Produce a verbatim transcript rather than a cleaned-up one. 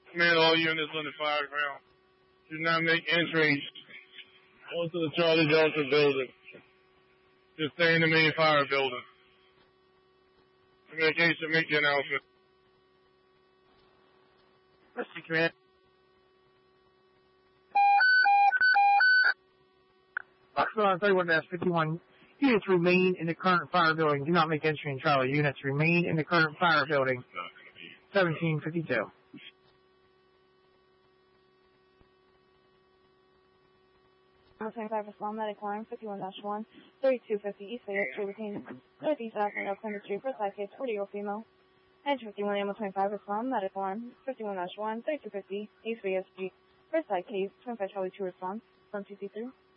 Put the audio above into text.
Command all units on the fire ground. Do not make entries onto the Charlie Delta building. Just stay in the main fire building. Communication, make the announcement. Mister Command. Foxtrot thirty-one dash fifty-one. Units remain in the current fire building. Do not make entry in Charlie. Units remain in the current fire building. seventeen fifty-two. Number twenty-five for Small Medic Line, fifty-one dash one, thirty-two fifty East Bay Street between Northeast Avenue, Clinton Street, first side case, forty-year-old female. Engine fifty-one, Animal twenty-five for Small Medic Line, fifty-one dash one, thirty-two fifty East Bay Street, first side case, twenty-five Charlie two response, from two C three.